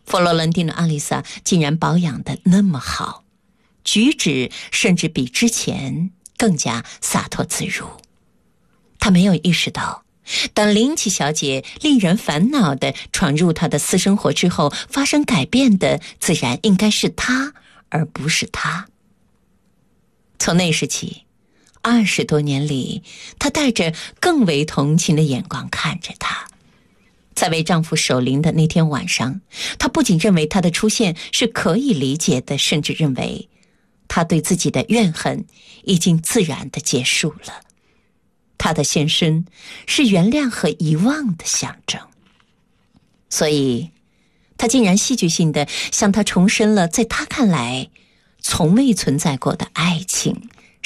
佛罗伦蒂诺·阿丽萨竟然保养得那么好，举止甚至比之前更加洒脱自如。他没有意识到，当林奇小姐令人烦恼地闯入他的私生活之后，发生改变的自然应该是他，而不是他。从那时起，20多年里，她带着更为同情的眼光看着他。在为丈夫守灵的那天晚上，她不仅认为他的出现是可以理解的，甚至认为他对自己的怨恨已经自然地结束了。他的现身是原谅和遗忘的象征，所以他竟然戏剧性地向他重申了在他看来从未存在过的爱情，